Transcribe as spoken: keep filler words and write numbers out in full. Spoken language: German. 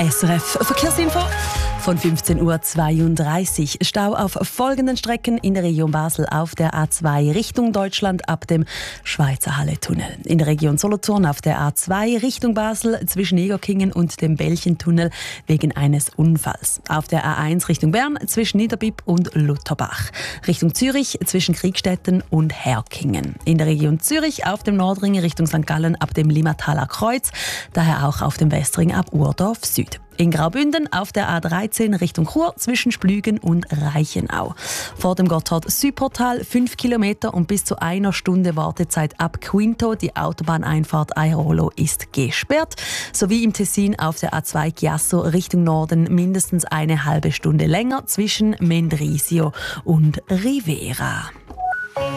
S R F Verkehrsinfo von fünfzehn Uhr zweiunddreißig. Stau auf folgenden Strecken in der Region Basel auf der A zwei Richtung Deutschland ab dem Schweizer Halle-Tunnel. In der Region Solothurn auf der A zwei Richtung Basel zwischen Egerkingen und dem Belchentunnel wegen eines Unfalls. Auf der A eins Richtung Bern zwischen Niederbipp und Lutherbach. Richtung Zürich zwischen Kriegstetten und Herkingen. In der Region Zürich auf dem Nordring Richtung Sankt Gallen ab dem Limmataler Kreuz, daher auch auf dem Westring ab Urdorf Süd. In Graubünden auf der A dreizehn Richtung Chur zwischen Splügen und Reichenau. Vor dem Gotthard-Südportal fünf Kilometer und bis zu einer Stunde Wartezeit ab Quinto. Die Autobahneinfahrt Airolo ist gesperrt. Sowie im Tessin auf der A zwei Chiasso Richtung Norden mindestens eine halbe Stunde länger zwischen Mendrisio und Rivera.